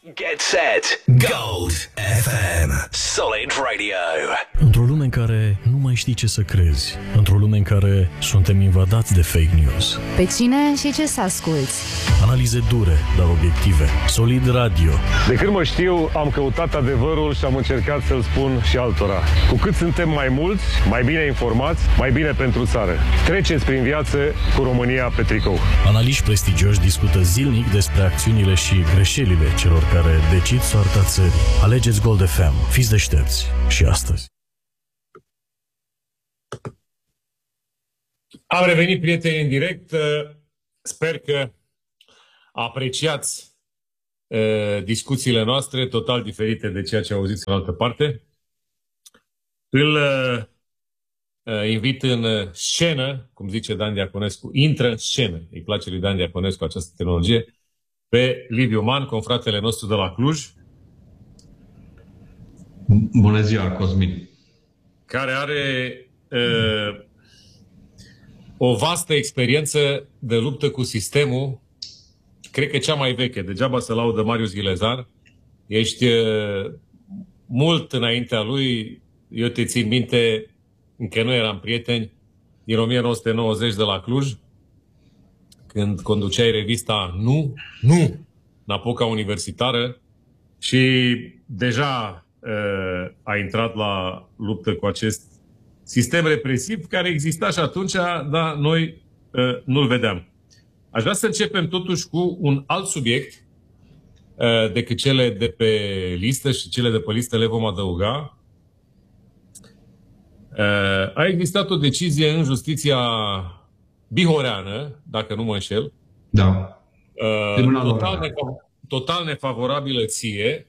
Get set. Gold FM. Solid Radio. Într-o lume în care nu mai știi ce să crezi, într-o lume în care suntem invadați de fake news. Pe cine și ce să asculți? Analize dure, dar obiective. Solid Radio. De când mă știu, am căutat adevărul și am încercat să-l spun și altora. Cu cât suntem mai mulți, mai bine informați, mai bine pentru țară. Treceți prin viață cu România pe tricou. Analiști prestigioși discută zilnic despre acțiunile și greșelile celor care decid soarta țării. Alegeți Gold FM. Fiți deștepți. Și astăzi. Am revenit, prieteni, în direct. Sper că apreciați discuțiile noastre, total diferite de ceea ce auziți în altă parte. Îl invit în scenă, cum zice Dan Diaconescu, intră în scenă. Îi place lui Dan Diaconescu această tehnologie, pe Liviu Man, confratele nostru de la Cluj. Bună ziua, Cosmin. Care are o vastă experiență de luptă cu sistemul, cred că cea mai veche. Degeaba se laudă Marius Ghilezar. Ești mult înaintea lui. Eu te țin minte, încă nu eram prieteni, din 1990 de la Cluj, când conduceai revista Nu, Napoca Universitară, și deja a intrat la luptă cu acest sistem represiv care exista și atunci, dar noi nu-l vedeam. Aș vrea să începem totuși cu un alt subiect decât cele de pe listă, și cele de pe listă le vom adăuga. A existat o decizie în justiția bihoreană, dacă nu mă înșel, da. total nefavorabilă ție,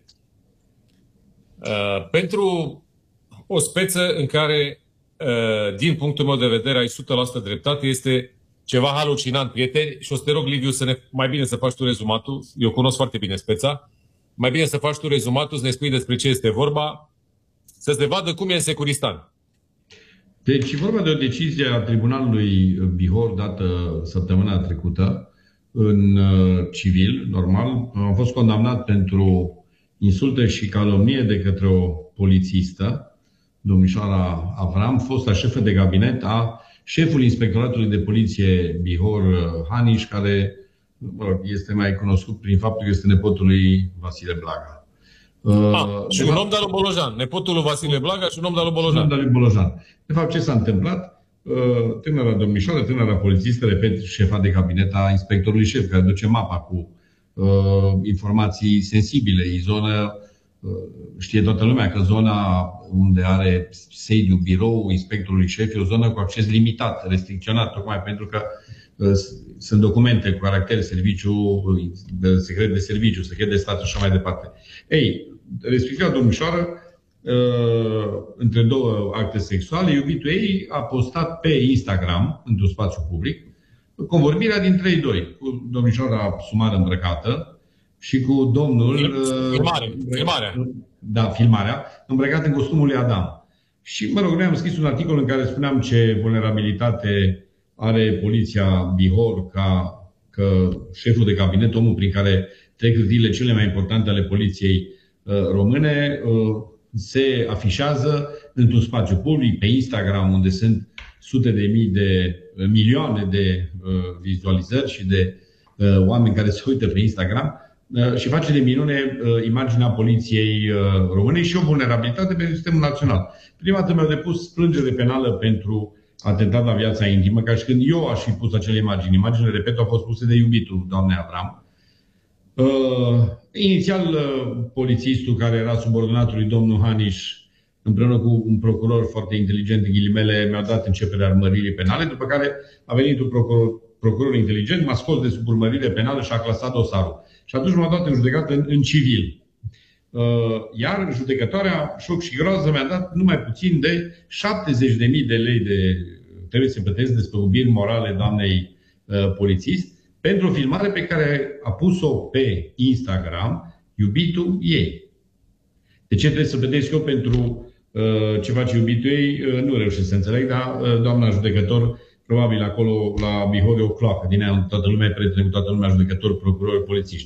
pentru o speță în care, din punctul meu de vedere, ai 100% dreptate. Este ceva halucinant, prieteni, și o să te rog, Liviu, mai bine să faci tu rezumatul. Eu cunosc foarte bine speța. Mai bine să faci tu rezumatul, să ne spui despre ce este vorba, să se vadă cum e în Securistan. Deci e vorba de o decizie a Tribunalului Bihor dată săptămâna trecută în civil, normal. Am fost condamnat pentru insultă și calomnie de către o polițistă, domnișoara Avram, fosta șefă de gabinet a șefului Inspectoratului de Poliție Bihor, Haniș, care este mai cunoscut prin faptul că este nepotul lui Vasile Blaga. Și un om de-al lui Bolojan. Nepotul lui Vasile Blaga și un om de-al lui Bolojan. Un om de-al lui Bolojan. De fapt, ce s-a întâmplat? Tânăra domnișoară, tânăra polițistă, repet, șefa de cabinet a inspectorului șef, care duce mapa cu informații sensibile. E zonă, știe toată lumea că zona unde are sediu, birou inspectorului șef e o zonă cu acces limitat, restricționat, tocmai pentru că sunt documente cu caracter serviciu, secret de serviciu, secret de stat și așa mai departe. Ei, respectiva domnișoară, între două acte sexuale, iubitul ei a postat pe Instagram, într-un spațiu public, convorbirea dintre ei doi, cu domnișoara sumar îmbrăcată și cu domnul... Filmarea. Da, filmarea, îmbrăcat în costumul lui Adam. Și, mă rog, noi am scris un articol în care spuneam ce vulnerabilitate are poliția Bihor, că șeful de cabinet, omul prin care trec hârtiile cele mai importante ale poliției române, se afișează într-un spațiu public, pe Instagram, unde sunt sute de mii de milioane de vizualizări și de oameni care se uită pe Instagram, și face de minune imaginea poliției române și o vulnerabilitate pentru sistemul național. Prima dată mi-au depus plângere penală pentru atentat la viața intimă, ca și când eu aș fi pus acele imagini. Imaginile, repet, au fost puse de iubitul doamnei Avram. Inițial, polițistul, care era subordonatul lui domnul Haniș, împreună cu un procuror foarte inteligent, în ghilimele, mi-a dat începerea urmăririi penale, după care a venit un procuror inteligent, m-a scos de sub urmărire penală și a clasat dosarul. Și atunci m-a dat în judecată în civil. Iar judecătoarea, șoc și groază, mi-a dat numai puțin de 70.000 de lei trebuie să plătesc despăgubiri morale doamnei polițist pentru o filmare pe care a pus-o pe Instagram iubitul ei. De ce trebuie să plătesc eu pentru ce face iubitul ei? Nu reușesc să înțeleg, dar doamna judecător, probabil acolo la Bihor e o cloacă din aia, toată lumea e prietene cu toată lumea, judecători, procurori, polițiști.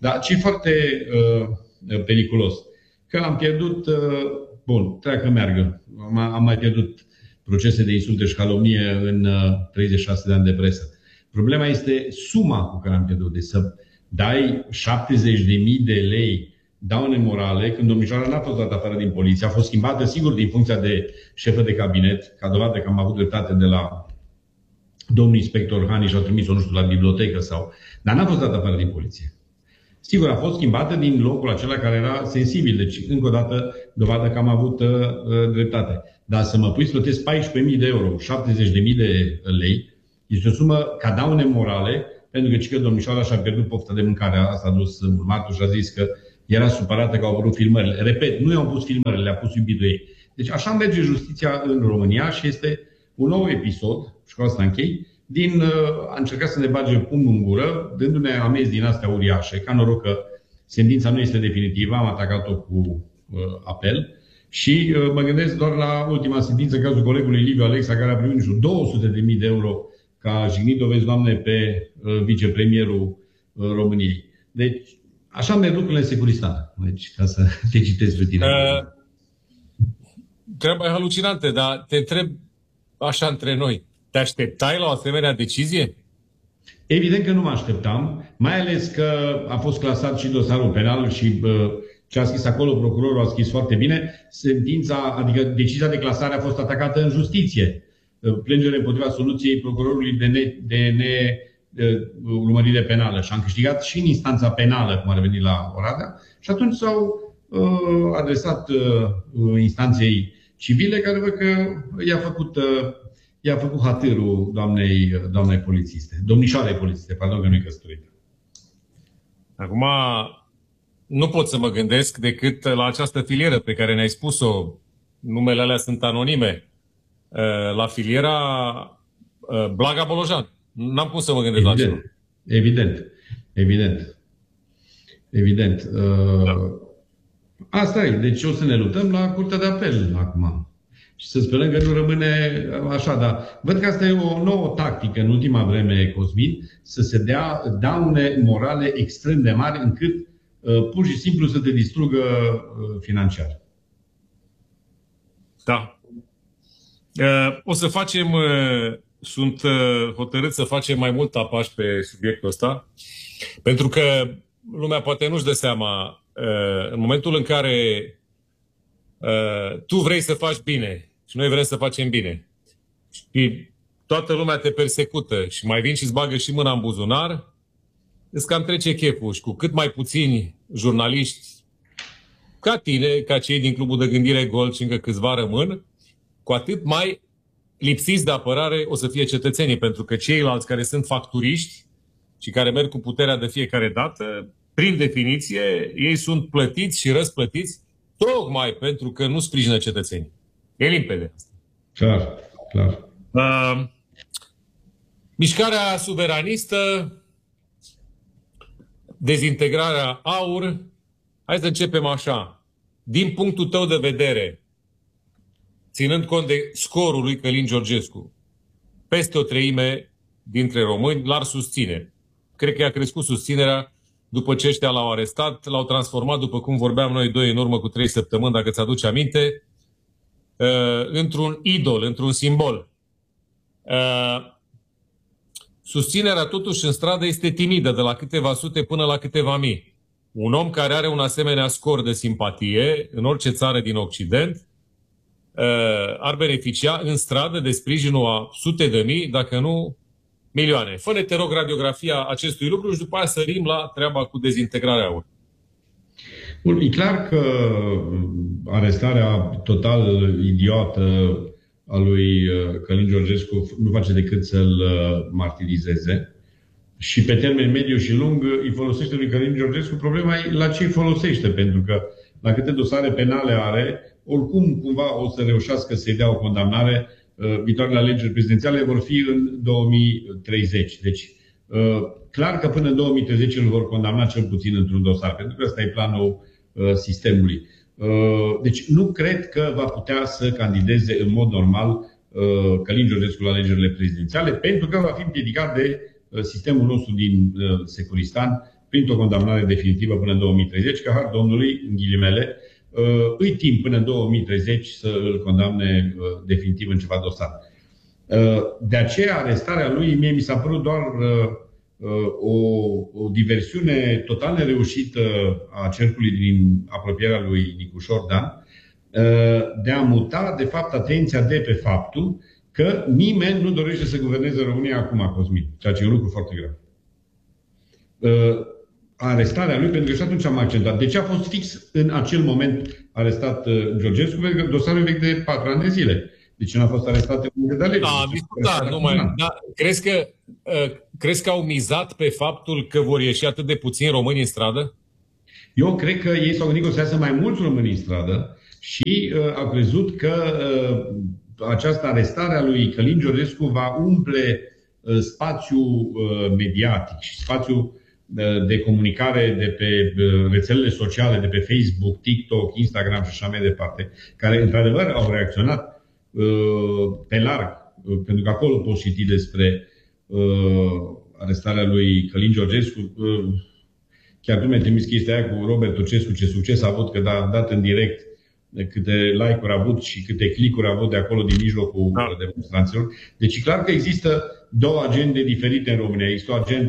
Dar ce e foarte periculos, că am pierdut, bun, treacă meargă, am mai pierdut procese de insulte și calomnie în 36 de ani de presă. Problema este suma cu care am pierdut. Deci să dai 70.000 de lei daune morale, când domnișoara n-a fost dată afară din poliție, a fost schimbată, sigur, din funcția de șefă de cabinet, ca dovadă că am avut dreptate de la domnul inspector Hani și au trimis-o, nu știu, la bibliotecă sau... Dar n-a fost dată afară din poliție. Sigur, a fost schimbată din locul acela care era sensibil. Deci, încă o dată, dovadă că am avut dreptate. Dar să mă pui să plătesc 14.000 de euro, 70.000 de lei, este o sumă ca daune morale, pentru că domnișoara și-a pierdut pofta de mâncare. Asta a dus urmatul și a zis că era supărată că au apărut filmările. Repet, nu i-au pus filmările, le-a pus iubitul ei. Deci așa merge justiția în România și este un nou episod, și cu asta închei, a încercat să ne bage pumnul în gură, dându-ne amenzi din astea uriașe. Ca noroc că sentința nu este definitivă, am atacat-o cu apel. Și mă gândesc doar la ultima sentință, în cazul colegului Liviu Alexa, care a primit, nu știu, 200.000 de euro ca jignit dovezi, Doamne, pe vicepremierul României. Deci, așa merg lucrurile în Securistan. Deci, ca să te citesc pe tine. Treaba e halucinantă, dar te întreb așa între noi. Te așteptai la o asemenea decizie? Evident că nu mă așteptam, mai ales că a fost clasat și dosarul penal și ce a scris acolo procurorul a scris foarte bine. Sentința, adică decizia de clasare a fost atacată în justiție. Plângere împotriva soluției procurorului de urmărire penală. Și am câștigat și în instanța penală, cum ar veni la Oradea. Și atunci s-au adresat instanței civile, care văd că i-a făcut hatârul doamnei polițiste. Domnișoarei polițiste, pardon că nu-i căsătorită. Acum, nu pot să mă gândesc decât la această filieră pe care ne-ai spus-o. Numele alea sunt anonime. La filiera Blaga Bolojan. N-am cum să mă gândesc la ceva. Evident. Da. Asta e. Deci o să ne luptăm la Curtea de Apel acum. Și să sperăm că nu rămâne așa. Dar văd că asta e o nouă tactică în ultima vreme, Cosmin, să se dea daune morale extrem de mari încât pur și simplu să te distrugă financiar. Da. O să facem, sunt hotărât să facem mai mult tapaș pe subiectul ăsta, pentru că lumea poate nu-și dă seama, în momentul în care tu vrei să faci bine și noi vrem să facem bine și toată lumea te persecută și mai vin și îți bagă și mâna în buzunar, îți cam trece cheful. Și cu cât mai puțini jurnaliști ca tine, ca cei din Clubul de Gândire Gold și încă câțiva rămân, cu atât mai lipsiți de apărare o să fie cetățenii, pentru că ceilalți care sunt facturiști și care merg cu puterea de fiecare dată, prin definiție, ei sunt plătiți și răsplătiți tocmai pentru că nu sprijină cetățenii. E limpede. Clar. Mișcarea suveranistă, dezintegrarea AUR, hai să începem așa. Din punctul tău de vedere, ținând cont de scorul lui Călin Georgescu, peste o treime dintre români l-ar susține. Cred că i-a crescut susținerea după ce ăștia l-au arestat, l-au transformat, după cum vorbeam noi doi în urmă cu 3 săptămâni, dacă ți-aduci aminte, într-un idol, într-un simbol. Susținerea totuși în stradă este timidă, de la câteva sute până la câteva mii. Un om care are un asemenea scor de simpatie în orice țară din Occident ar beneficia în stradă de sprijinul a sute de mii, dacă nu milioane. Fă-ne, te rog, radiografia acestui lucru și după aia sărim la treaba cu dezintegrarea AUR. Bun, e clar că arestarea total idiotă a lui Călin Georgescu nu face decât să-l martirizeze. Și pe termen mediu și lung îi folosește lui Călin Georgescu. Problema e la ce îi folosește, pentru că la câte dosare penale are, oricum cumva o să reușească să-i dea o condamnare. Viitoarele alegeri prezidențiale vor fi în 2030. Deci, clar că până în 2030 îl vor condamna cel puțin într-un dosar, pentru că ăsta e planul sistemului. Deci, nu cred că va putea să candideze în mod normal Călin Georgescu la alegerile prezidențiale, pentru că va fi împiedicat de sistemul nostru din Securistan, printr-o condamnare definitivă până în 2030, că har Domnului, în ghilimele, îi timp până în 2030 să îl condamne definitiv în ceva dosar. De aceea, arestarea lui, mie mi s-a părut doar o diversiune total nereușită a cercului din apropierea lui Nicușor Dan, de a muta, de fapt, atenția de pe faptul că nimeni nu dorește să guverneze România acum, Cosmin, ceea ce e un lucru foarte grav. Arestarea lui, pentru că și atunci am accentuat. De ce a fost fix în acel moment arestat Georgescu? Pentru că dosarul e vechi de 4 ani de zile. De ce nu a fost arestat în de alegeri? Crezi că au mizat pe faptul că vor ieși atât de puțini români în stradă? Eu cred că ei s-au gândit că o să iasă mai mulți români în stradă și au crezut că această arestare a lui Călin Georgescu va umple spațiul mediatic și spațiul de comunicare de pe rețelele sociale, de pe Facebook, TikTok, Instagram și așa mai departe, care într-adevăr au reacționat pe larg, pentru că acolo poți citi despre arestarea lui Călin Georgescu. Chiar tu mi-ai trimis chestia aia cu Robert Tocescu, ce succes a avut, că a dat în direct câte like-uri a avut și câte click-uri a avut de acolo din mijlocul demonstranților. Deci clar că există două agende diferite în România. Există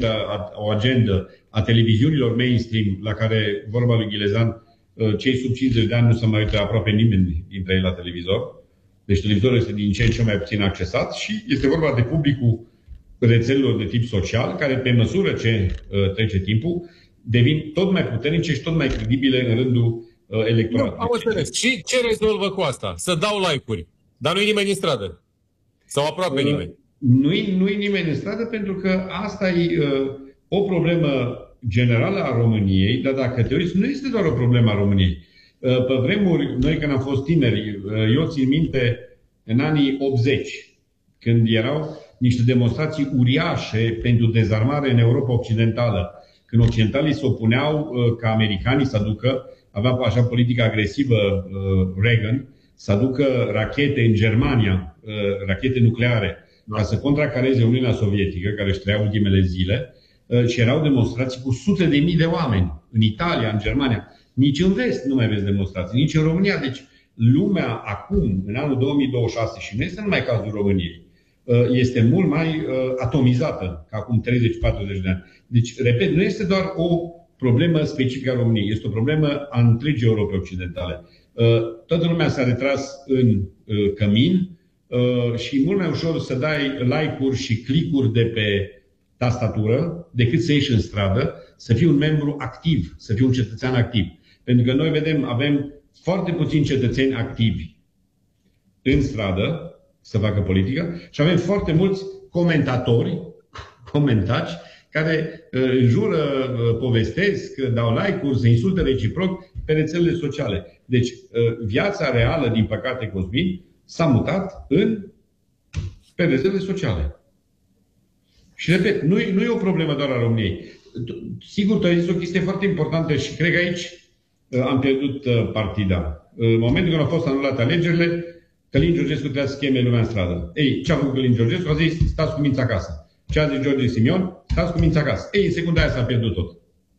o agendă a televiziunilor mainstream, la care, vorba lui Ghilezan, cei sub 50 de ani nu se mai uită aproape nimeni dintre ei la televizor. Deci televizorul este din ce în ce mai puțin accesat și este vorba de publicul rețelelor de tip social, care pe măsură ce trece timpul, devin tot mai puternice și tot mai credibile în rândul electoratului. Am înțeles. Și ce rezolvă cu asta? Să dau like-uri. Dar nu-i nimeni în stradă. Sau aproape nimeni. Nu-i nimeni în stradă, pentru că asta e o problemă generală a României, dar dacă te uiți, nu este doar o problemă a României. Pe vremuri, noi când am fost tineri, eu țin minte în anii 80, când erau niște demonstrații uriașe pentru dezarmare în Europa Occidentală, când occidentalii se opuneau ca americanii să aducă, avea așa politică agresivă Reagan, să aducă rachete în Germania, rachete nucleare, ca să contracareze Uniunea Sovietică, care își trăia ultimele zile, și erau demonstrații cu sute de mii de oameni în Italia, în Germania. Nici în vest nu mai vezi demonstrații, nici în România. Deci lumea acum, în anul 2026, și nu este numai cazul României, este mult mai atomizată ca acum 30-40 de ani. Deci, repet, nu este doar o problemă specifică a României, este o problemă a întregii Europe Occidentale. Toată lumea s-a retras în cămin și mult mai ușor să dai like-uri și click-uri de pe tastatură decât să ieși în stradă, să fii un membru activ, să fii un cetățean activ. Pentru că noi vedem, avem foarte puțini cetățeni activi în stradă să facă politică și avem foarte mulți comentaci, care înjură, povestesc, dau like-uri, se insultă reciproc pe rețelele sociale. Deci, viața reală, din păcate, Cosmin, s-a mutat pe rețelele sociale. Și, repet, nu e o problemă doar a României. Sigur, tu ai zis o chestie foarte importantă și cred că aici am pierdut partida. În momentul când au fost anulate alegerile, Călin Georgescu trebuia să cheme lumea în stradă. Ei, ce a făcut Călin Georgescu? A zis, stați cu minți acasă. Ce a zis George Simion? Stați cu minți acasă. Ei, în secunda aia s-a pierdut tot.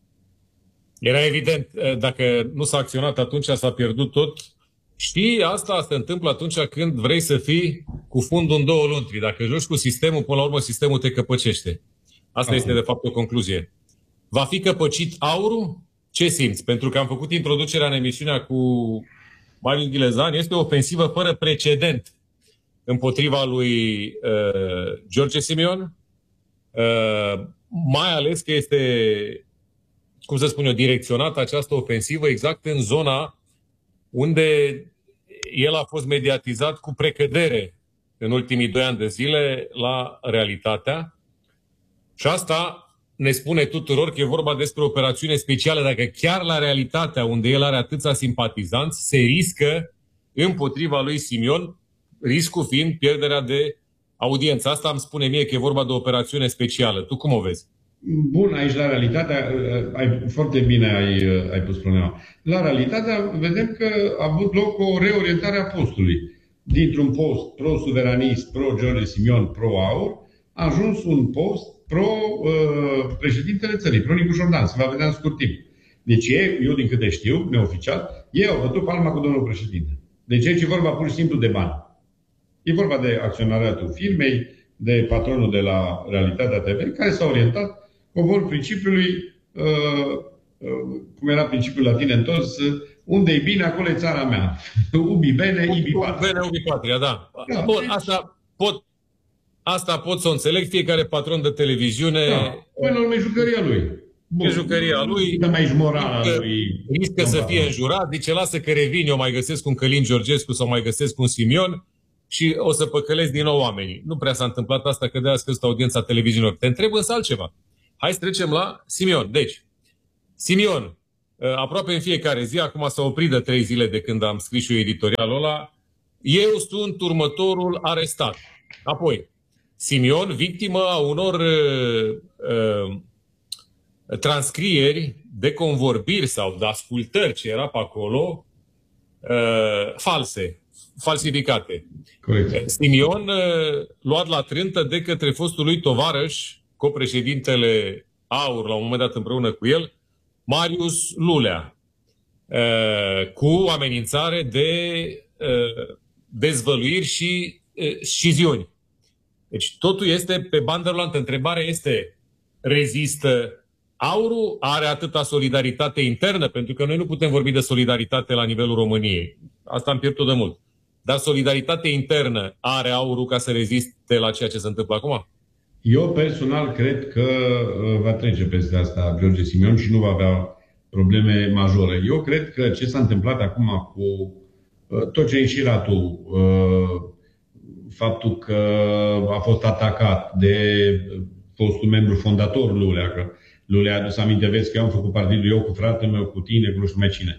Era evident, dacă nu s-a acționat atunci, s-a pierdut tot. Și asta se întâmplă atunci când vrei să fii cu fundul în două luntri. Dacă joci cu sistemul, până la urmă sistemul te căpăcește. Asta este de fapt o concluzie. Va fi căpăcit aurul? Ce simți? Pentru că am făcut introducerea în emisiunea cu Marius Ghilezan. Este o ofensivă fără precedent împotriva lui George Simion. Mai ales că este, cum să spun eu, direcționată această ofensivă exact în zona unde el a fost mediatizat cu precădere în ultimii 2 ani de zile la Realitatea. Și asta ne spune tuturor că e vorba despre o operațiune specială. Dacă chiar la Realitatea, unde el are atâția simpatizanți, se riscă împotriva lui Simion, riscul fiind pierderea de audiență. Asta îmi spune mie că e vorba de o operațiune specială. Tu cum o vezi? Bun, aici la Realitatea, foarte bine ai pus problema. La Realitatea vedem că a avut loc o reorientare a postului. Dintr-un post pro-suveranist, pro-George Simion, pro-aur, a ajuns un post pro-președintele țării, pro-Nicu Jordan, se va vedea în scurt timp. Deci eu din câte știu, neoficial, ei au bătut palma cu domnul președinte. Deci aici e vorba pur și simplu de bani. E vorba de acționariatul firmei, de patronul de la Realitatea TV, care s-a orientat conform principiului, cum era principiul latin întors, unde e bine, acolo e țara mea. Ubi bene, ibi patria. Bine, ubi patria, da. Bun, asta pot să o înțeleg. Fiecare patron de televiziune... Da. Până la jucăria lui. Bun. E jucăria lui. Riscă să fie înjurat. Zice, lasă că revin, eu mai găsesc un Călin Georgescu sau mai găsesc un Simion și o să păcălesc din nou oamenii. Nu prea s-a întâmplat asta, că de-aia a scăzut audiența televiziunilor. Te întreb însă altceva. Hai să trecem la Simion. Deci, Simion, aproape în fiecare zi, acum s-a oprit de 3 zile de când am scris și eu editorialul ăla, eu sunt următorul arestat. Apoi, Simion, victimă a unor transcrieri de convorbiri sau de ascultări ce era pe acolo, false, falsificate. Corect. Simion, luat la trântă de către fostul lui tovarăș, copreședintele AUR, la un moment dat împreună cu el, Marius Lulea, cu amenințare de dezvăluiri și sciziuni. Deci totul este pe bandă rulantă. Întrebarea este, rezistă AUR-ul? Are atâta solidaritate internă? Pentru că noi nu putem vorbi de solidaritate la nivelul României. Asta am pierdut de mult. Dar solidaritate internă are AUR-ul ca să reziste la ceea ce se întâmplă acum? Eu personal cred că va trece peste asta George Simion și nu va avea probleme majore. Eu cred că ce s-a întâmplat acum cu tot ce a înșirat tu, faptul că a fost atacat de fostul membru fondator Lulea, că Lulea a adus aminte, vezi că eu am făcut partidul, eu cu fratele meu, cu tine, cu nu știu mai cine.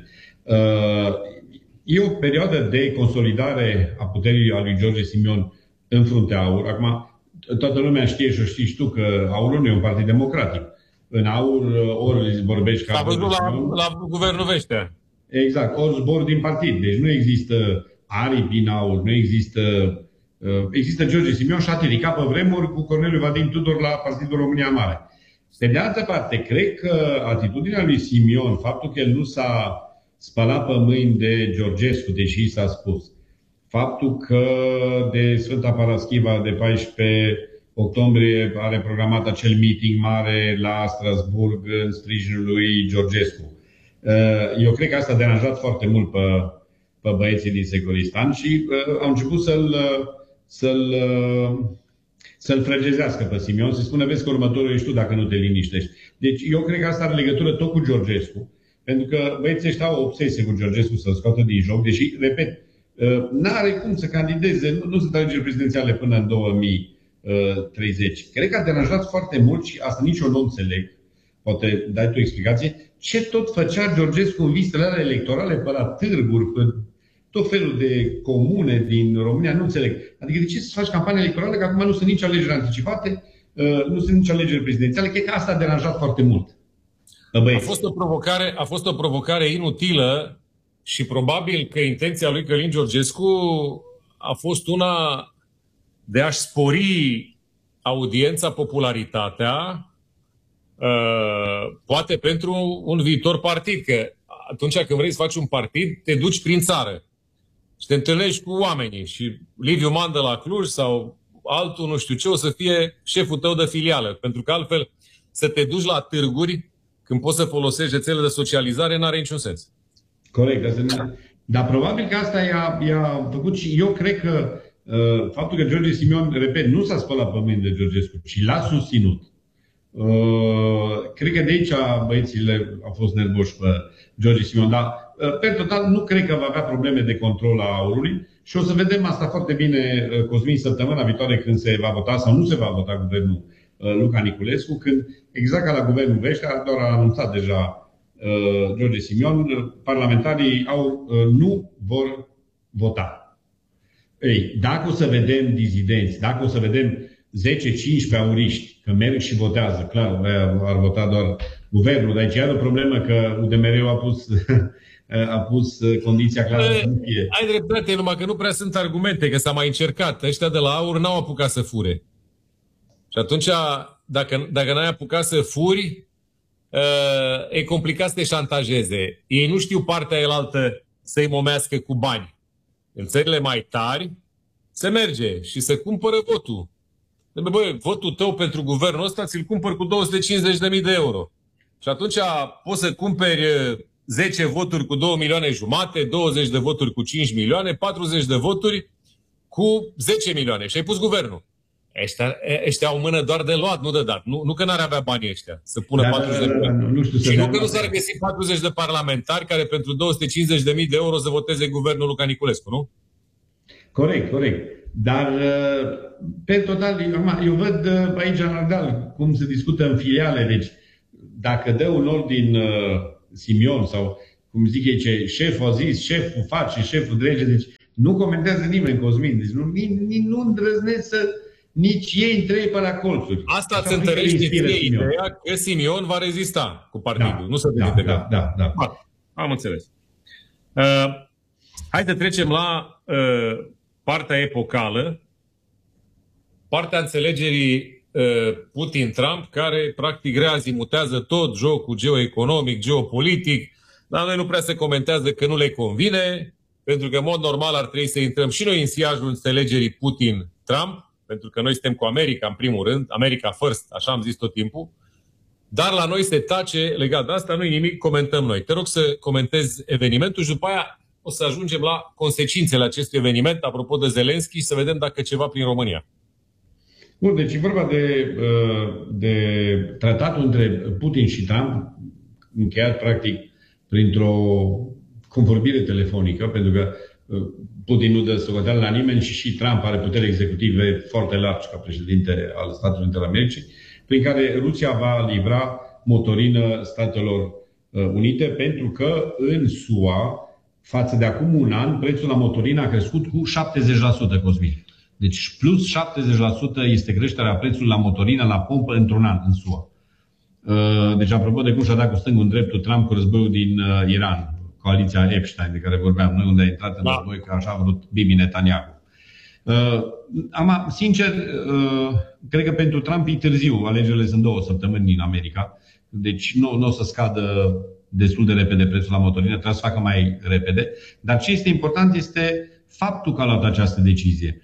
E o perioadă de consolidare a puterii a lui George Simion în fruntea AUR. Acum, toată lumea știe și o știi și tu că AUR nu e un partid democratic. În AUR ori vorbești ca... S-a văzut la Guvernul Vestea. Exact, ori zbor din partid. Deci nu există aripi din AUR, nu există... Există George Simion și atât, ca pe vremuri cu Corneliu Vadim Tudor la Partidul România Mare. Pe de altă parte, cred că atitudinea lui Simion, faptul că el nu s-a spălat pe mâini de Georgescu, deși s-a spus, faptul că de Sfânta Paraschiva de 14 octombrie are programat acel meeting mare la Strasburg în sprijinul lui Georgescu. Eu cred că asta a deranjat foarte mult pe băieții din Securistan și au început să-l frăgezească pe Simion, să spună, vezi că următorul ești tu dacă nu te liniștești. Deci eu cred că asta are legătură tot cu Georgescu, pentru că băieții ăștia au o obsesie cu Georgescu să-l scoată din joc, deși, repet, n-are cum să candideze, nu sunt alegeri prezidențiale până în 2030. Cred că a deranjat foarte mult și asta nici eu nu înțeleg, poate dai tu o explicație, ce tot făcea Georgescu în vizitele alea electorale pe la târguri, pe tot felul de comune din România, nu înțeleg. Adică de ce să faci campanie electorală, că acum nu sunt nici alegeri anticipate, nu sunt nici alegeri prezidențiale, cred că asta a deranjat foarte mult. A fost o provocare inutilă și probabil că intenția lui Călin Georgescu a fost una de a-și spori audiența, popularitatea, poate pentru un viitor partid. Că atunci când vrei să faci un partid, te duci prin țară și te întâlnești cu oamenii. Și Liviu Mandă la Cluj sau altul, nu știu ce, o să fie șeful tău de filială. Pentru că altfel să te duci la târguri când poți să folosești rețelele de socializare, n-are niciun sens. Corect. Dar probabil că asta i-a făcut și eu cred că faptul că George Simion, repet, nu s-a spălat pe mâini de Georgescu, ci l-a susținut. Cred că de aici băiețile au fost nervoși pe George Simion, dar pe total nu cred că va avea probleme de control a AUR-ului și o să vedem asta foarte bine, Cosmin, săptămâna viitoare când se va vota sau nu se va vota guvernul Luca Niculescu, când, exact ca la guvernul Vestea, doar a anunțat deja George Simion, parlamentarii nu vor vota. Ei, dacă o să vedem dizidenți, dacă o să vedem 10-15 auriști, că merg și votează, clar, ar vota doar guvernul, dar aici e o problemă că UDMR-ul a pus condiția clară să nu fie. Ai dreptate, numai că nu prea sunt argumente, că s-a mai încercat. Ăștia de la AUR n-au apucat să fure. Și atunci dacă n-ai apucat să furi, e complicat să te șantajeze. Ei nu știu partea elaltă să-i momească cu bani. În țările mai tari se merge și se cumpără votul. Băi, votul tău pentru guvernul ăsta ți-l cumpăr cu 250.000 de euro. Și atunci poți să cumperi 10 voturi cu 2 milioane jumate, 20 de voturi cu 5 milioane, 40 de voturi cu 10 milioane. Și ai pus guvernul. Ăștia au mână doar de luat, nu de dat. Nu că n-ar avea banii ăștia să pună 40 de milioane. Și nu că nu s-ar găsi 40 de parlamentari care pentru 250.000 de euro să voteze guvernul Luca Niculescu, nu? Corect. Dar, pe total, eu văd aici în Ardeal cum se discută în filiale. Deci, dacă dă un ordin Simion sau, cum zic ei, ce șeful a zis, șeful face, șeful drege, deci nu comentează nimeni, Cosmin. Deci nu îndrăznesc să nici ei între ei pe la colțuri. Asta îți întărește ideea că Simion va rezista cu partidul. Nu se vede. Da. Am înțeles. Hai să trecem la partea epocală, partea înțelegerii Putin-Trump, care practic reazimutează tot jocul geoeconomic, geopolitic, dar noi nu prea se comentează că nu le convine, pentru că în mod normal ar trebui să intrăm și noi în siajul înțelegerii Putin-Trump, pentru că noi suntem cu America în primul rând, America first, așa am zis tot timpul, dar la noi se tace legat de asta, nu-i nimic, comentăm noi. Te rog să comentezi evenimentul și după aia o să ajungem la consecințele acestui eveniment, apropo de Zelenski, să vedem dacă ceva prin România. Bun, deci e vorba de tratatul între Putin și Trump, încheiat practic printr-o convorbire telefonică, pentru că Putin nu dă socoteală la nimeni și Trump are puteri executive foarte largi ca președinte al Statelor Unite ale Americii, prin care Rusia va livra motorină Statelor Unite, pentru că în SUA, față de acum un an, prețul la motorină a crescut cu 70%, Cosmin. Deci plus 70% este creșterea prețului la motorină la pompă într-un an în SUA. Deci apropo de cum și-a dat cu stângul în dreptul Trump cu războiul din Iran, coaliția Epstein de care vorbeam noi, unde a intrat în război, că așa a vrut Bibi Netanyahu. Sincer, cred că pentru Trump e târziu. Alegerile sunt 2 săptămâni în America. Deci nu o să scadă destul de repede prețul la motorină, trebuie să facă mai repede. Dar ce este important este faptul că a luat această decizie.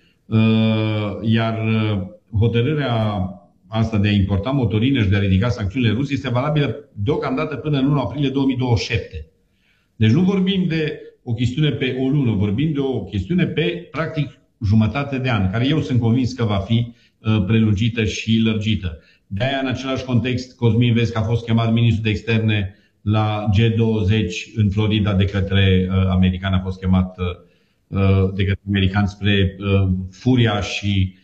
Iar hotărârea asta de a importa motorină și de a ridica sancțiunile Rusiei este valabilă deocamdată până în 1 aprilie 2027. Deci nu vorbim de o chestiune pe o lună, vorbim de o chestiune pe, practic, jumătate de an, care eu sunt convins că va fi prelungită și lărgită. De-aia, în același context, Cosmin, vezi că a fost chemat ministrul de externe la G20 în Florida de către americani, a fost chemat de către americani spre furia și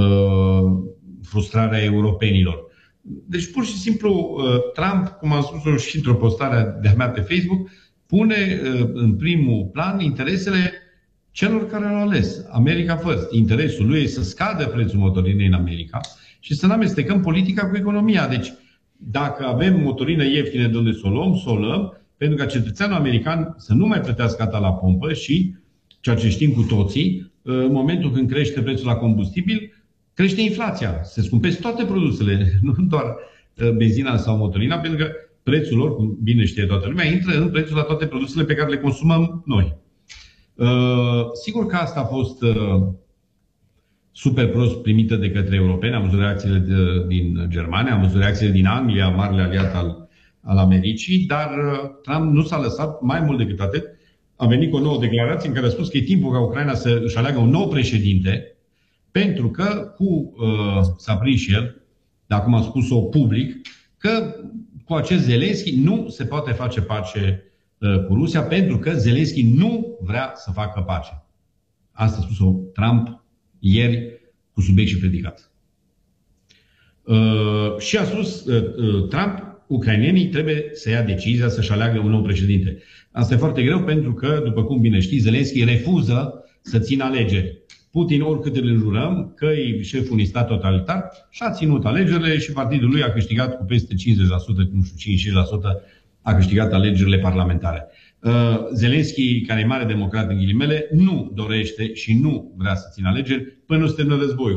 frustrarea europenilor. Deci, pur și simplu, Trump, cum am spus-o și într-o postare de-a mea pe Facebook, pune în primul plan interesele celor care l-au ales. America First. Interesul lui este să scadă prețul motorinei în America și să nu amestecăm politica cu economia. Deci, dacă avem motorină ieftină de unde să o luăm, pentru ca cetățeanul american să nu mai plătească atât la pompă și, ceea ce știm cu toții, în momentul când crește prețul la combustibil, crește inflația. Se scumpesc toate produsele, nu doar benzina sau motorina, pentru că prețul lor, cum bine știe toată lumea, intră în prețul la toate produsele pe care le consumăm noi. Sigur că asta a fost super prost primită de către europeni. Am văzut reacțiile din Germania, am văzut reacțiile din Anglia, marele aliat al Americii, dar Trump nu s-a lăsat, mai mult decât atât. A venit cu o nouă declarație în care a spus că e timpul ca Ucraina să își aleagă un nou președinte, pentru că s-a prins și el, dar acum a spus-o public, că cu acest Zelenski nu se poate face pace cu Rusia, pentru că Zelenski nu vrea să facă pace. Asta a spus-o Trump ieri cu subiect și predicat. Și a spus Trump, ucrainenii trebuie să ia decizia să-și aleagă un nou președinte. Asta e foarte greu pentru că, după cum bine știți, Zelenski refuză să țină alegeri. Putin, oricât îl înjurăm că e șeful unui stat totalitar, și-a ținut alegerile și partidul lui a câștigat cu peste 50%, nu știu, 55%, a câștigat alegerile parlamentare. Zelenski, care e mare democrat în ghilimele, nu dorește și nu vrea să țină alegeri până nu se termină războiul.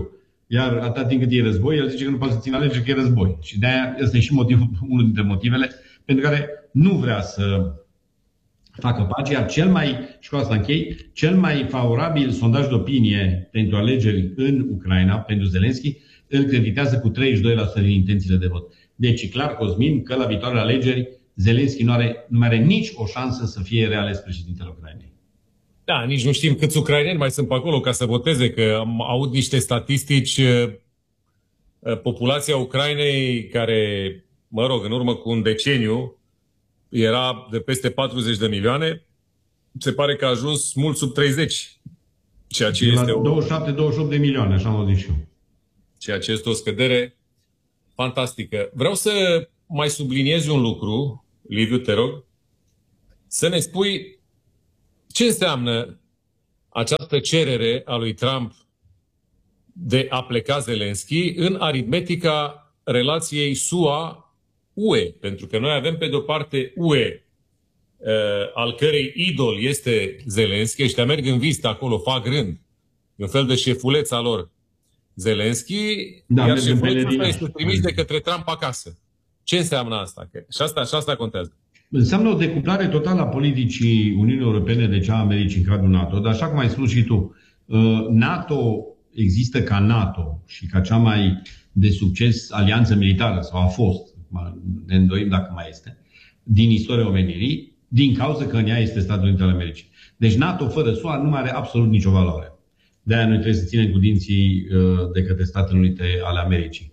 Iar atâta timp cât e război, el zice că nu poate să țină alegeri, că e război. Și de-aia ăsta e și unul dintre motivele pentru care nu vrea să facă pace, iar și cu asta închei, cel mai favorabil sondaj de opinie pentru alegeri în Ucraina, pentru Zelenski, îl creditează cu 32% din intențiile de vot. Deci e clar, Cosmin, că la viitoarele alegeri Zelenski nu mai are nici o șansă să fie reales președintele Ucrainei. Da, nici nu știm câți ucraineni mai sunt pe acolo ca să voteze, că am auzit niște statistici. Populația Ucrainei, care, mă rog, în urmă cu un deceniu, era de peste 40 de milioane, se pare că a ajuns mult sub 30. Ceea ce este 27-28 de milioane, așa am auzit și eu. Ceea ce este o scădere fantastică. Vreau să mai subliniez un lucru, Liviu, te rog, să ne spui ce înseamnă această cerere a lui Trump de a pleca Zelenski în aritmetica relației SUA-UE. Pentru că noi avem pe de-o parte UE, al cărei idol este Zelenski, ăștia merg în vizită acolo, fac rând, un fel de șefuleț al lor Zelenski, iar șefulețul ăsta este trimis de către Trump acasă. Ce înseamnă asta? Și asta contează. Înseamnă o decuplare totală a politicii Uniunii Europene de cea a Americii în cadrul NATO. Dar așa cum ai spus și tu, NATO există ca NATO și ca cea mai de succes alianță militară, sau a fost, ne îndoim dacă mai este, din istoria omenirii, din cauza că în ea este Statele Unite ale Americii. Deci NATO fără SUA nu are absolut nicio valoare. De-aia noi trebuie să ținem cu dinții de către Statele Unite ale Americii.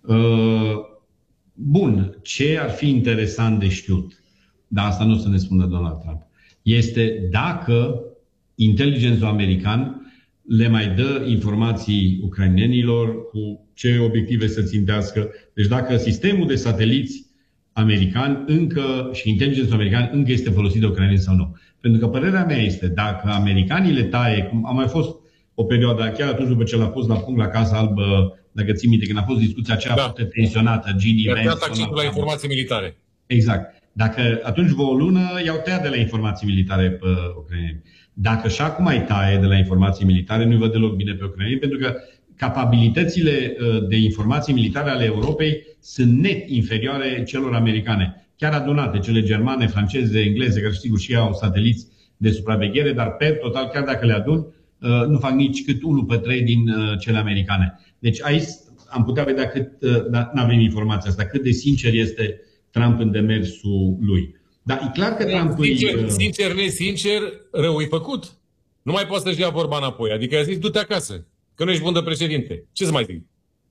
Bun, ce ar fi interesant de știut, dar asta nu o să ne spună Donald Trump, este dacă inteligențul american le mai dă informații ucrainenilor cu ce obiective să țintească. Deci dacă sistemul de sateliți american și inteligențul american încă este folosit de ucraineni sau nu. Pentru că părerea mea este, dacă americanii le taie, cum a mai fost o perioadă, chiar atunci după ce l-a pus la punct la Casa Albă, dacă ții minte, când a fost discuția aceea foarte tensionată, Gini Vance, accesul la informații militare. Exact. Dacă atunci o lună i-au tăiat de la informații militare pe ucraineni. Dacă și acum mai taie de la informații militare, nu-i văd deloc bine pe ucraineni, pentru că capabilitățile de informații militare ale Europei sunt net inferioare celor americane. Chiar adunate, cele germane, franceze, engleze, care sigur și ei au sateliți de supraveghere, dar per total, chiar dacă le adun, nu fac nici cât 1/3 din cele americane. Deci aici am putea vedea cât, nu avem informația asta, cât de sincer este Trump în demersul lui. Dar e clar că Trump sincer, nesincer, rău-i făcut. Nu mai poți să-și ia vorba înapoi. Adică a zis, du-te acasă, că nu ești bun de președinte. Ce să mai zic?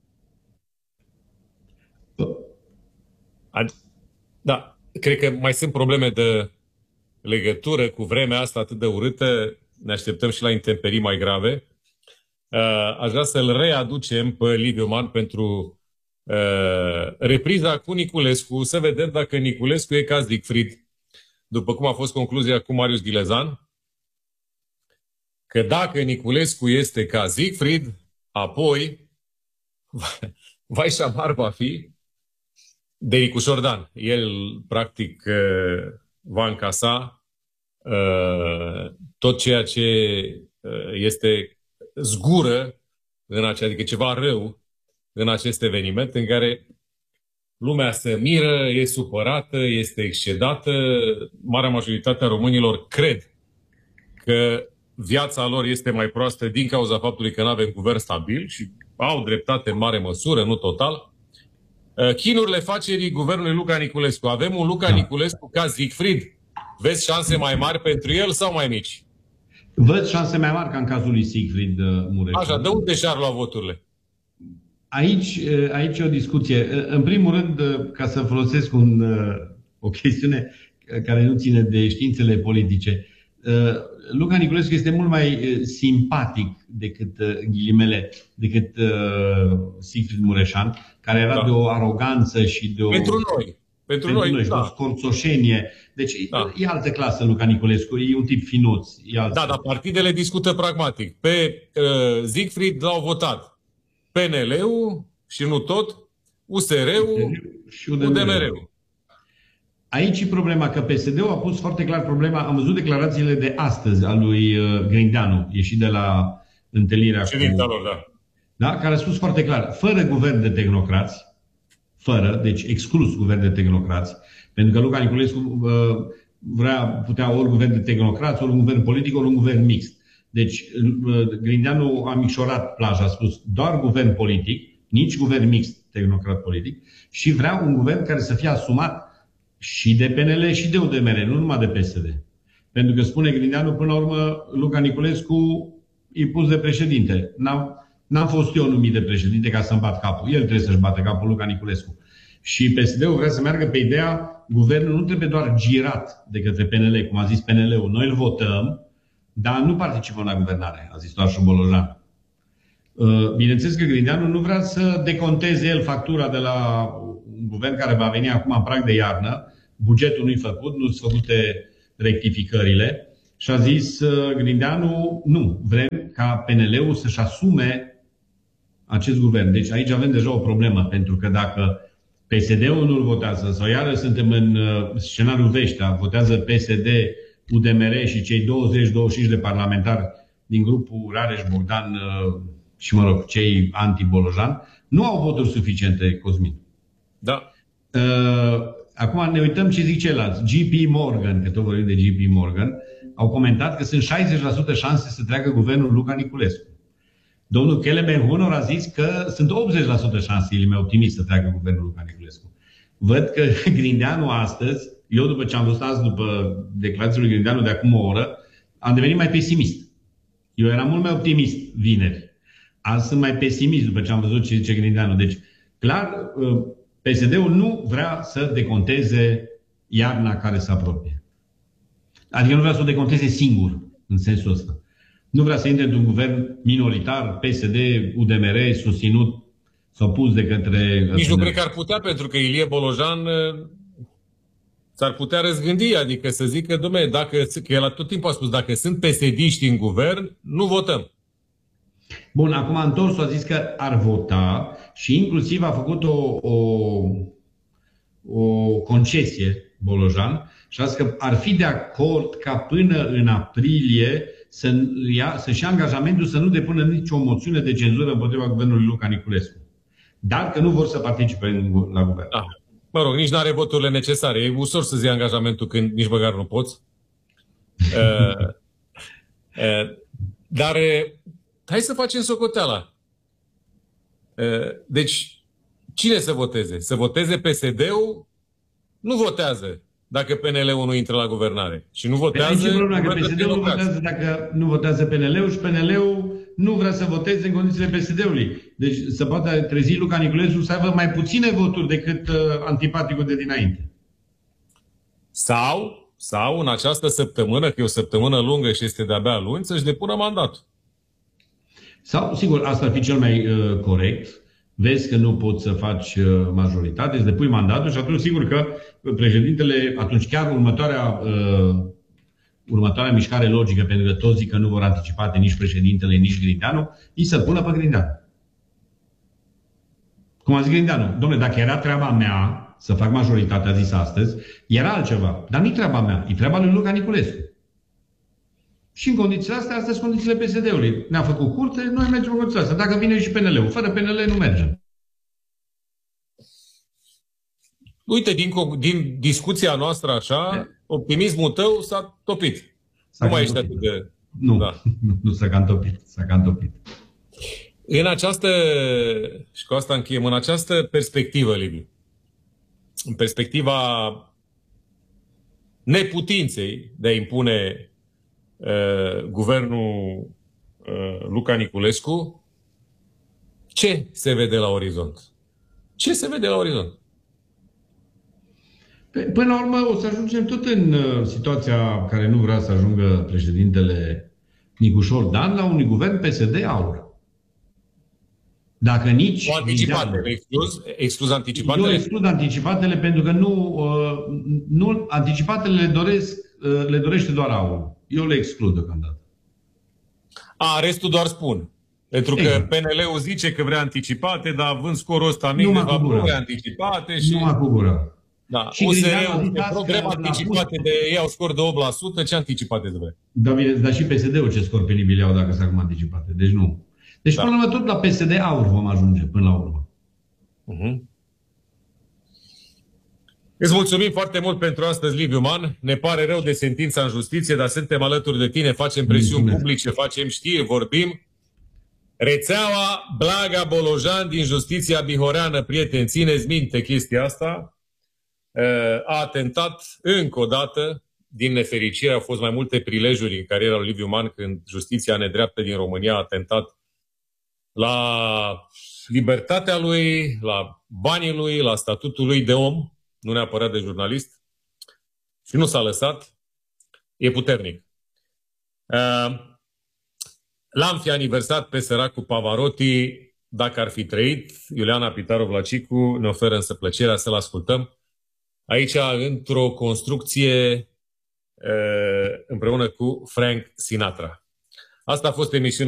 Da, cred că mai sunt probleme de legătură cu vremea asta atât de urâtă. Ne așteptăm și la intemperii mai grave. Aș vrea să-l readucem pe Liviu Man pentru repriza cu Niculescu, să vedem dacă Niculescu e ca Siegfried, după cum a fost concluzia cu Marius Ghilezan, că dacă Niculescu este ca Siegfried, apoi vai și amar va fi de Nicu Șordan. El, practic, va încasa tot ceea ce este zgură, adică ceva rău, în acest eveniment în care lumea se miră, e supărată, este excedată. Marea majoritate a românilor cred că viața lor este mai proastă din cauza faptului că nu avem guvern stabil și au dreptate în mare măsură, nu total. Chinurile facerii guvernului Luca Niculescu. Avem un Luca Niculescu ca Siegfried. Vezi șanse mai mari pentru el sau mai mici? Văd șanse mai mari ca în cazul lui Siegfried Mureș. Așa, de unde și-ar lua voturile? Aici e o discuție. În primul rând, ca să folosesc o chestiune care nu ține de științele politice, Luca Niculescu este mult mai simpatic decât Siegfried Mureșan, care era de o aroganță și de o... Pentru noi, de o scorțoșenie. Deci e altă clasă Luca Niculescu, e un tip finuț. Dar partidele discută pragmatic. Pe Siegfried l-au votat PNL-ul și nu tot, USR-ul și UDMR-ul. Aici e problema, că PSD-ul a pus foarte clar problema. Am văzut declarațiile de astăzi a lui Grindeanu, ieșit de la întâlnirea lor, da. da? Care a spus foarte clar, fără guvern de tehnocrați, deci exclus guvern de tehnocrați, pentru că Luca Niculescu putea ori guvern de tehnocrați, ori un guvern politic, ori un guvern mixt. Deci Grindeanu a micșorat plaja, a spus doar guvern politic, nici guvern mixt tehnocrat politic, și vrea un guvern care să fie asumat și de PNL și de UDMR, nu numai de PSD. Pentru că spune Grindeanu, până la urmă, Luca Niculescu e pus de președinte. N-am fost eu numit de președinte ca să-mi bat capul. El trebuie să-și bată capul, Luca Niculescu. Și PSD-ul vrea să meargă pe ideea, guvernul nu trebuie doar girat de către PNL, cum a zis PNL-ul. Noi îl votăm, dar nu participăm la guvernare, a zis doar și Bolojan. Bineînțeles că Grindeanu nu vrea să deconteze el factura de la un guvern care va veni acum în prag de iarnă. Bugetul nu-i făcut, nu sunt făcute rectificările. Și a zis Grindeanu, nu, vrem ca PNL-ul să-și asume acest guvern. Deci aici avem deja o problemă, pentru că dacă PSD-ul nu-l votează, sau iară suntem în scenariul Veștea, votează PSD, UDMR și cei 20-25 de parlamentari din grupul Rareș-Bogdan și, mă rog, cei anti-Bolojan, nu au voturi suficiente, Cosmin. Da. Acum ne uităm ce zic ceilalți. JP Morgan, că tot vorbim de JP Morgan, au comentat că sunt 60% șanse să treacă guvernul Luca Niculescu. Domnul Kelemen-Hunor a zis că sunt 80% șanse, el e mai optimist, să treacă guvernul Luca Niculescu. Văd că Grindeanu astăzi, eu după ce am văzut azi, după declarațiile lui Grindeanu de acum o oră, am devenit mai pesimist. Eu eram mult mai optimist vineri. Azi sunt mai pesimist după ce am văzut ce zice Grindeanu. Deci, clar, PSD-ul nu vrea să deconteze iarna care se apropie. Adică nu vrea să o deconteze singur, în sensul ăsta. Nu vrea să intre într-un guvern minoritar, PSD, UDMR, susținut sau pus de către... Nici nu cred că ar putea, pentru că Ilie Bolojan s-ar putea răzgândi, adică să zică, dom'le, că el tot timpul a spus, dacă sunt PSD-ști în guvern, nu votăm. Bun, acum a întors, a zis că ar vota și inclusiv a făcut o concesie, Bolojan, și a zis că ar fi de acord ca până în aprilie să-și ia angajamentul să nu depună nicio moțiune de cenzură împotriva guvernului Luca Niculescu. Dar că nu vor să participe la guvern. Da. Mă rog, nici nu are voturile necesare. E ușor să-ți iei angajamentul când nici măcar nu poți. Dar hai să facem socoteala. Deci, cine să voteze? Să voteze PSD-ul? Nu votează dacă PNL-ul nu intră la guvernare. Și nu votează... Aici problema că PSD-ul nu votează dacă nu votează PNL-ul și PNL-ul nu vrea să voteze în condițiile PSD-ului. Deci să poate trezi Luca Niculescu să aibă mai puține voturi decât antipaticul de dinainte. Sau în această săptămână, că e o săptămână lungă și este de-abia luni, să-și depună mandatul. Sau, sigur, asta ar fi cel mai corect. Vezi că nu poți să faci majoritate, îți depui mandatul și atunci sigur că președintele, atunci chiar următoarea mișcare logică, pentru că toți zic că nu vor anticipate nici președintele, nici Grindeanu, îi să pună pe Grindeanu. Cum a zis Grindeanu, dom'le, dacă era treaba mea să fac majoritatea, a zis astăzi, era altceva. Dar nu-i treaba mea, e treaba lui Luca Niculescu. Și în condițiile astea sunt condițiile PSD-ului. Ne-a făcut curte, noi mergem în condițiile astea. Dacă vine și PNL-ul, fără PNL nu mergem. Uite, din discuția noastră așa, optimismul tău s-a topit. Nu mai ești atât de... Nu s-a cam topit. S-a cam topit. În această, și cu asta încheiem, în această perspectivă, Liviu, în perspectiva neputinței de a impune guvernul Luca Niculescu, ce se vede la orizont? Ce se vede la orizont? Până la urmă o să ajungem tot în situația care nu vrea să ajungă președintele Nicușor Dan, la unui guvern PSD-AUR. Dacă nici... Anticipatele, excluz anticipatele? Eu exclud anticipatele pentru că nu anticipatele le dorește doar AUR. Eu le exclud deocamdată. Restul doar spun. Pentru că PNL-ul zice că vrea anticipate, dar având scorul ăsta mic, de fapt nu vrea anticipate și... Numai cu gura. Da. USR-ul pe program anticipate de ei au scor de 8%, ce anticipate de vrea? Dar și PSD-ul ce scor penibil iau dacă sunt acum anticipate. Deci nu. Deci, până la urmă, tot la PSD Aur vom ajunge, până la urmă. Îți mulțumim foarte mult pentru astăzi, Liviu Man. Ne pare rău de sentința în justiție, dar suntem alături de tine, facem presiuni publice, facem știri, vorbim. Rețeaua Blaga-Bolojan din justiția bihoreană, prieteni, țineți minte chestia asta, a atentat încă o dată, din nefericire, au fost mai multe prilejuri în cariera lui Liviu Man când justiția nedreaptă din România a atentat la libertatea lui, la banii lui, la statutul lui de om, nu neapărat de jurnalist, și nu s-a lăsat. E puternic. L-am fi aniversat pe săracul Pavarotti, dacă ar fi trăit. Iuliana Pitaru-Vlacicu ne oferă însă plăcerea să-l ascultăm aici, într-o construcție împreună cu Frank Sinatra. Asta a fost emisiunea